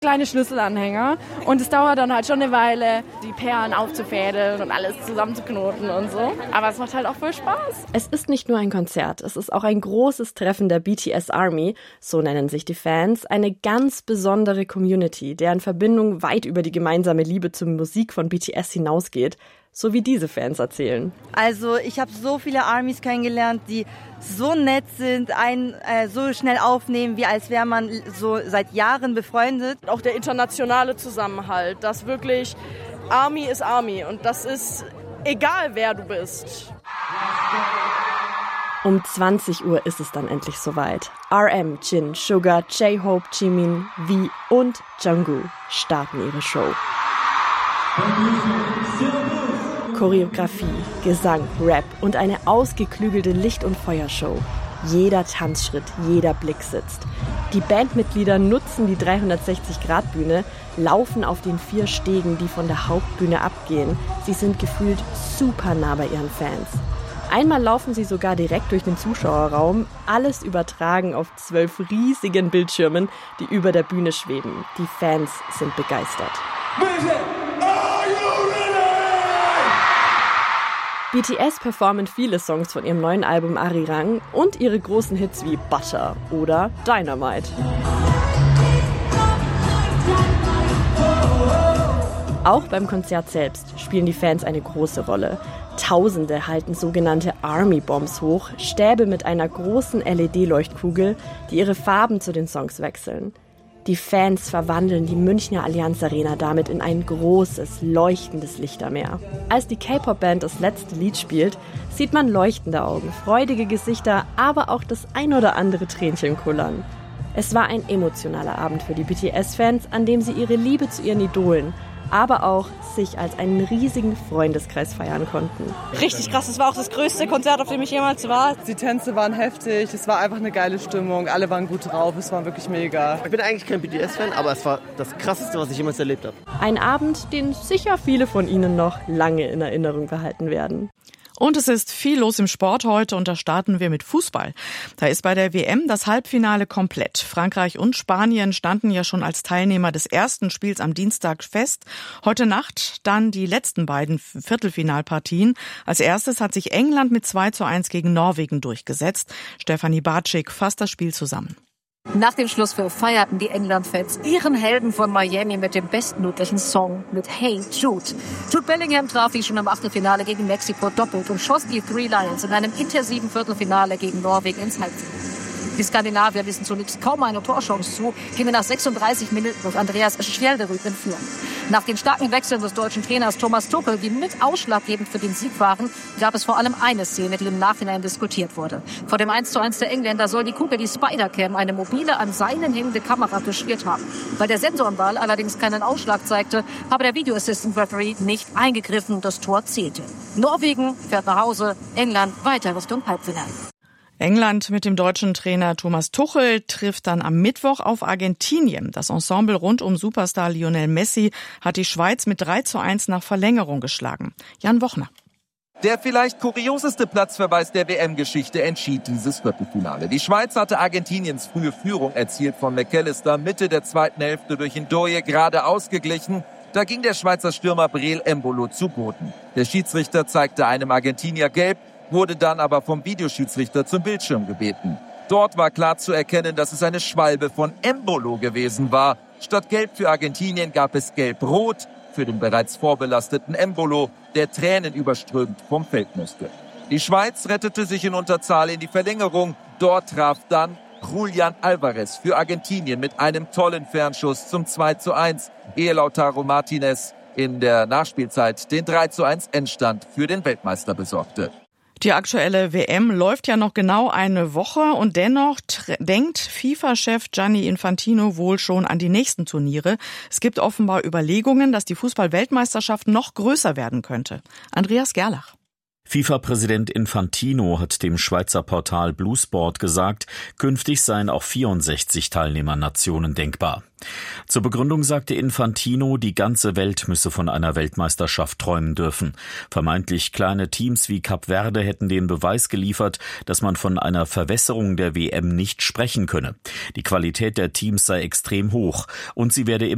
kleine Schlüsselanhänger und es dauert dann halt schon eine Weile, die Perlen aufzufädeln und alles zusammenzuknoten und so. Aber es macht halt auch voll Spaß. Es ist nicht nur ein Konzert, es ist auch ein großes Treffen der BTS Army, so nennen sich die Fans, eine ganz besondere Community, deren Verbindung weit über die gemeinsame Liebe zur Musik von BTS hinausgeht. So wie diese Fans erzählen. Also ich habe so viele Armys kennengelernt, die so nett sind, einen so schnell aufnehmen, wie als wäre man so seit Jahren befreundet. Auch der internationale Zusammenhalt, dass wirklich Army ist Army und das ist egal, wer du bist. Um 20 Uhr ist es dann endlich soweit. RM, Jin, Suga, J-Hope, Jimin, V und Jungkook starten ihre Show. Choreografie, Gesang, Rap und eine ausgeklügelte Licht- und Feuershow. Jeder Tanzschritt, jeder Blick sitzt. Die Bandmitglieder nutzen die 360-Grad-Bühne, laufen auf den 4 Stegen, die von der Hauptbühne abgehen. Sie sind gefühlt super nah bei ihren Fans. Einmal laufen sie sogar direkt durch den Zuschauerraum, alles übertragen auf 12 riesigen Bildschirmen, die über der Bühne schweben. Die Fans sind begeistert. BTS performen viele Songs von ihrem neuen Album Arirang und ihre großen Hits wie Butter oder Dynamite. Auch beim Konzert selbst spielen die Fans eine große Rolle. Tausende halten sogenannte Army-Bombs hoch, Stäbe mit einer großen LED-Leuchtkugel, die ihre Farben zu den Songs wechseln. Die Fans verwandeln die Münchner Allianz Arena damit in ein großes, leuchtendes Lichtermeer. Als die K-Pop-Band das letzte Lied spielt, sieht man leuchtende Augen, freudige Gesichter, aber auch das ein oder andere Tränchen kullern. Es war ein emotionaler Abend für die BTS-Fans, an dem sie ihre Liebe zu ihren Idolen, aber auch sich als einen riesigen Freundeskreis feiern konnten. Richtig krass, es war auch das größte Konzert, auf dem ich jemals war. Die Tänze waren heftig, es war einfach eine geile Stimmung, alle waren gut drauf, es war wirklich mega. Ich bin eigentlich kein BTS-Fan, aber es war das Krasseste, was ich jemals erlebt habe. Ein Abend, den sicher viele von Ihnen noch lange in Erinnerung behalten werden. Und es ist viel los im Sport heute und da starten wir mit Fußball. Da ist bei der WM das Halbfinale komplett. Frankreich und Spanien standen ja schon als Teilnehmer des ersten Spiels am Dienstag fest. Heute Nacht dann die letzten beiden Viertelfinalpartien. Als erstes hat sich England mit 2:1 gegen Norwegen durchgesetzt. Stefanie Bartschik fasst das Spiel zusammen. Nach dem Schlusspfiff feierten die England-Fans ihren Helden von Miami mit dem bestmöglichen Song mit Hey Jude. Jude Bellingham traf wie schon im Achtelfinale gegen Mexiko doppelt und schoss die Three Lions in einem intensiven Viertelfinale gegen Norwegen ins Halbfinale. Die Skandinavier wissen zunächst kaum eine Torchance zu, gingen nach 36 Minuten durch Andreas Schjelderud in Führung. Nach den starken Wechseln des deutschen Trainers Thomas Tuchel, die mit ausschlaggebend für den Sieg waren, gab es vor allem eine Szene, die im Nachhinein diskutiert wurde. Vor dem 1:1 der Engländer soll die Kugel, die Spider-Cam, eine mobile, an Seinen hängende Kamera beschwert haben. Weil der Sensor im Ball allerdings keinen Ausschlag zeigte, habe der Video Assistant Referee nicht eingegriffen, das Tor zählte. Norwegen fährt nach Hause, England weiter Richtung Halbfinale. England mit dem deutschen Trainer Thomas Tuchel trifft dann am Mittwoch auf Argentinien. Das Ensemble rund um Superstar Lionel Messi hat die Schweiz mit 3:1 nach Verlängerung geschlagen. Jan Wochner. Der vielleicht kurioseste Platzverweis der WM-Geschichte entschied dieses Viertelfinale. Die Schweiz hatte Argentiniens frühe Führung erzielt von McAllister Mitte der zweiten Hälfte durch Ndoye gerade ausgeglichen. Da ging der Schweizer Stürmer Breel Embolo zu Boden. Der Schiedsrichter zeigte einem Argentinier gelb, wurde dann aber vom Videoschiedsrichter zum Bildschirm gebeten. Dort war klar zu erkennen, dass es eine Schwalbe von Embolo gewesen war. Statt Gelb für Argentinien gab es Gelb-Rot für den bereits vorbelasteten Embolo, der tränenüberströmt vom Feld musste. Die Schweiz rettete sich in Unterzahl in die Verlängerung. Dort traf dann Julián Álvarez für Argentinien mit einem tollen Fernschuss zum 2:1, ehe Lautaro Martínez in der Nachspielzeit den 3:1 Endstand für den Weltmeister besorgte. Die aktuelle WM läuft ja noch genau eine Woche und dennoch denkt FIFA-Chef Gianni Infantino wohl schon an die nächsten Turniere. Es gibt offenbar Überlegungen, dass die Fußball-Weltmeisterschaft noch größer werden könnte. Andreas Gerlach. FIFA-Präsident Infantino hat dem Schweizer Portal Blue Sport gesagt, künftig seien auch 64 Teilnehmernationen denkbar. Zur Begründung sagte Infantino, die ganze Welt müsse von einer Weltmeisterschaft träumen dürfen. Vermeintlich kleine Teams wie Kap Verde hätten den Beweis geliefert, dass man von einer Verwässerung der WM nicht sprechen könne. Die Qualität der Teams sei extrem hoch und sie werde